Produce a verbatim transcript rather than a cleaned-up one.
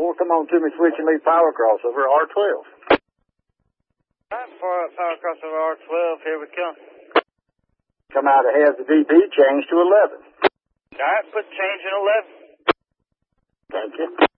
Well, come on to me, switch and lead power crossover, R twelve. All right, power, power crossover R twelve, here we come. Come out and have the D B changed to eleven. All right, put change in eleven. Thank you.